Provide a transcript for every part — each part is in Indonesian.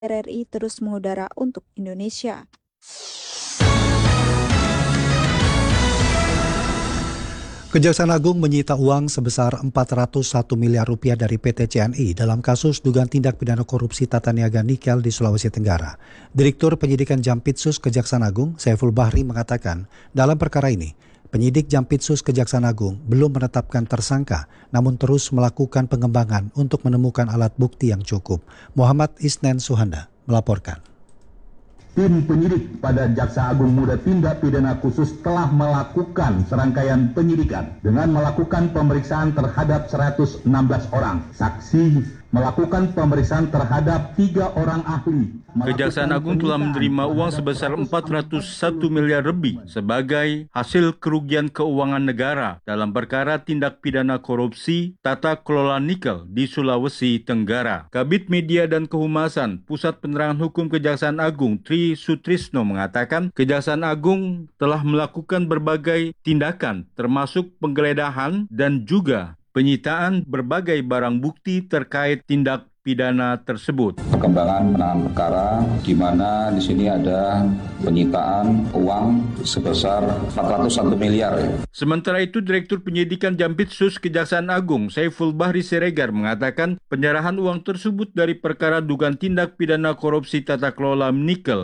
RRI terus mengudara untuk Indonesia. Kejaksaan Agung menyita uang sebesar 401 miliar rupiah dari PT CNI dalam kasus dugaan tindak pidana korupsi tata niaga nikel di Sulawesi Tenggara. Direktur Penyidikan Jampitsus Kejaksaan Agung, Saiful Bahri, mengatakan dalam perkara ini, penyidik Jampitsus Kejaksaan Agung belum menetapkan tersangka, namun terus melakukan pengembangan untuk menemukan alat bukti yang cukup. Muhammad Isnen Suhanda melaporkan. Tim penyidik pada Jaksa Agung Muda Tindak Pidana Khusus telah melakukan serangkaian penyidikan dengan melakukan pemeriksaan terhadap 116 orang saksi, melakukan pemeriksaan terhadap 3 orang ahli. Kejaksaan Agung telah menerima uang sebesar 401 miliar lebih sebagai hasil kerugian keuangan negara dalam perkara tindak pidana korupsi tata kelola nikel di Sulawesi Tenggara. Kabid Media dan Kehumasan Pusat Penerangan Hukum Kejaksaan Agung Tri Sutrisno mengatakan Kejaksaan Agung telah melakukan berbagai tindakan termasuk penggeledahan dan juga penyitaan berbagai barang bukti terkait tindak pidana tersebut. Perkembangan penanganan perkara di mana di sini ada penyitaan uang sebesar 401 miliar. Sementara itu, Direktur Penyidikan Jampitsus Kejaksaan Agung Saiful Bahri Siregar mengatakan penyerahan uang tersebut dari perkara dugaan tindak pidana korupsi tata kelola nikel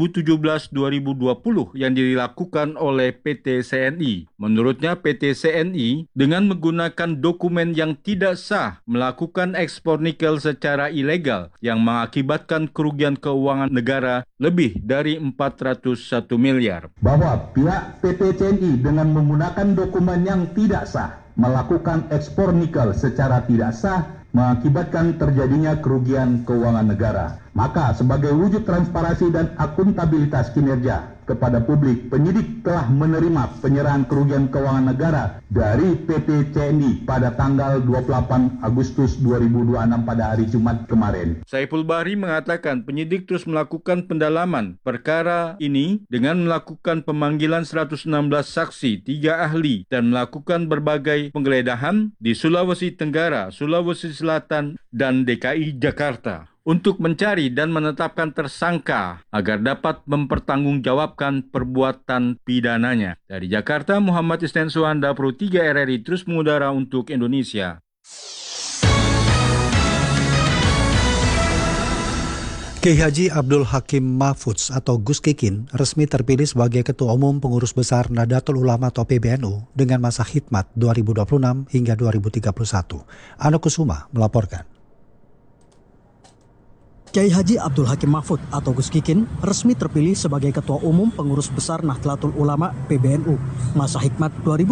2017-2020 yang dilakukan oleh PT CNI. Menurutnya PT CNI dengan menggunakan dokumen yang tidak sah melakukan ekspor nikel secara ilegal yang mengakibatkan kerugian keuangan negara lebih dari 401 miliar. Bahwa pihak PT CNI dengan menggunakan dokumen yang tidak sah melakukan ekspor nikel secara tidak sah mengakibatkan terjadinya kerugian keuangan negara. Maka sebagai wujud transparansi dan akuntabilitas kinerja kepada publik, penyidik telah menerima penyerahan kerugian keuangan negara dari PT CNI pada tanggal 28 Agustus 2026 pada hari Jumat kemarin. Saiful Bahri mengatakan penyidik terus melakukan pendalaman perkara ini dengan melakukan pemanggilan 116 saksi, 3 ahli, dan melakukan berbagai penggeledahan di Sulawesi Tenggara, Sulawesi Selatan, dan DKI Jakarta untuk mencari dan menetapkan tersangka agar dapat mempertanggungjawabkan perbuatan pidananya. Dari Jakarta, Muhammad Isnen Suhanda, Pro 3 RRI terus mengudara untuk Indonesia. Kiai Haji Abdul Hakim Mahfudz atau Gus Kikin resmi terpilih sebagai Ketua Umum Pengurus Besar Nahdlatul Ulama atau PBNU dengan masa khidmat 2026 hingga 2031. Ano Kusuma melaporkan. Kiai Haji Abdul Hakim Mahfudz atau Gus Kikin resmi terpilih sebagai Ketua Umum Pengurus Besar Nahdlatul Ulama PBNU masa hikmat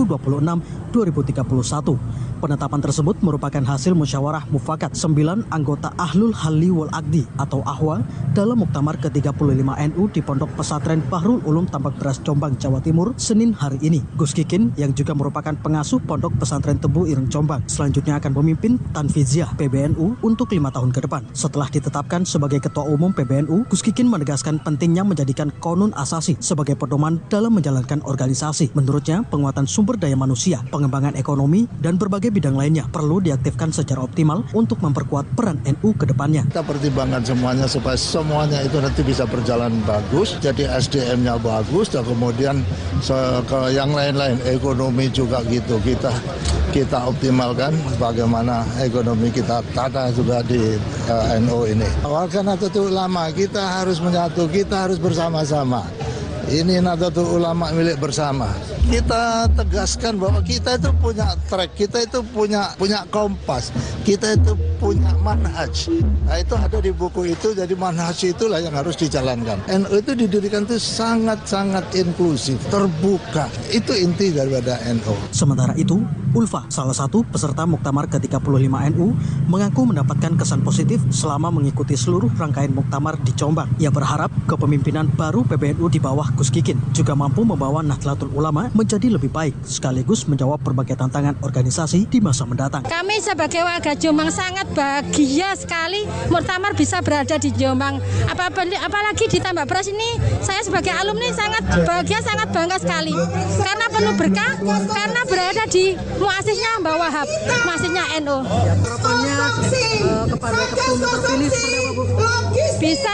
2026-2031. Penetapan tersebut merupakan hasil musyawarah mufakat 9 anggota Ahlul Halli wal Aqdi atau AHWA dalam Muktamar ke-35 NU di Pondok Pesantren Bahrul Ulum Tambak Beras Jombang, Jawa Timur, Senin hari ini. Gus Kikin yang juga merupakan pengasuh Pondok Pesantren Tebu Ireng Jombang selanjutnya akan memimpin Tanfiziah PBNU untuk 5 tahun ke depan. Setelah ditetapkan sebagai Ketua Umum PBNU, Gus Kikin menegaskan pentingnya menjadikan konun asasi sebagai pedoman dalam menjalankan organisasi. Menurutnya, penguatan sumber daya manusia, pengembangan ekonomi, dan berbagai bidang lainnya perlu diaktifkan secara optimal untuk memperkuat peran NU ke depannya. Kita pertimbangkan semuanya supaya semuanya itu nanti bisa berjalan bagus, jadi SDM-nya bagus, dan kemudian ke yang lain-lain, ekonomi juga gitu. Kita optimalkan bagaimana ekonomi kita tata juga di NU ini. Warga Nahdlatul Ulama kita harus menyatu, kita harus bersama-sama. Ini Nahdlatul Ulama milik bersama. Kita tegaskan bahwa kita itu punya track, kita itu punya kompas, kita itu punya manhaj. Nah itu ada di buku itu, jadi manhaj itulah yang harus dijalankan. NU itu didirikan itu sangat-sangat inklusif, terbuka. Itu inti daripada NU. Sementara itu, Ulfa, salah satu peserta Muktamar ke-35 NU, mengaku mendapatkan kesan positif selama mengikuti seluruh rangkaian Muktamar di Jombang. Ia berharap kepemimpinan baru PBNU di bawah Gus Kikin juga mampu membawa Nahdlatul Ulama menjadi lebih baik, sekaligus menjawab berbagai tantangan organisasi di masa mendatang. Kami sebagai warga Jombang sangat bahagia sekali Muktamar bisa berada di Jombang. Apalagi di Tambak Beras ini, saya sebagai alumni sangat bahagia, sangat bangga sekali. Karena penuh berkah, karena berada di muasisnya Mbah Wahab, muasisnya NU. Harapannya kepada ketua terpilih seperti apa? bisa